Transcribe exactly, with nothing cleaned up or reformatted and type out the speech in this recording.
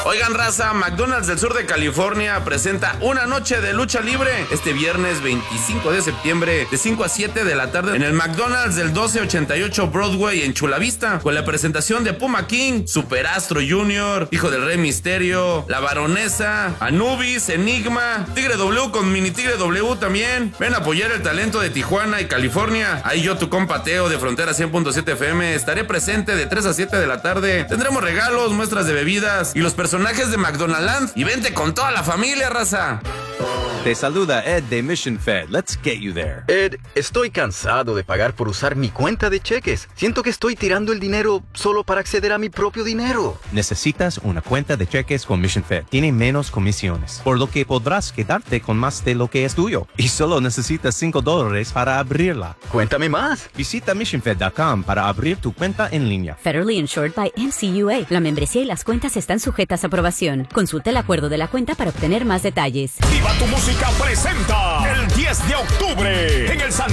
Oigan, raza, McDonald's del sur de California presenta una noche de lucha libre este viernes veinticinco de septiembre de cinco a siete de la tarde en el McDonald's del doce ochenta y ocho Broadway en Chula Vista, con la presentación de Puma King, Superastro Junior, Hijo del Rey Misterio, La Baronesa, Anubis, Enigma, Tigre W con Mini Tigre W también. Ven a apoyar el talento de Tijuana y California. Ahí yo, tu compa Teo de Frontera cien punto siete F M, estaré presente de tres a siete de la tarde. Tendremos regalos, muestras de bebidas y los personajes de McDonaldland. Y vente con toda la familia, raza. Te saluda Ed de Mission Fed. Let's get you there. Ed, estoy cansado de pagar por usar mi cuenta de cheques. Siento que estoy tirando el dinero solo para acceder a mi propio dinero. Necesitas una cuenta de cheques con Mission Fed. Tiene menos comisiones, por lo que podrás quedarte con más de lo que es tuyo. Y solo necesitas cinco dólares para abrirla. Cuéntame más. Visita mission fed punto com para abrir tu cuenta en línea. Federally insured by M C U A. La membresía y las cuentas están sujetas a aprobación. Consulta el acuerdo de la cuenta para obtener más detalles. Viva tu Música presenta el diez de octubre en el San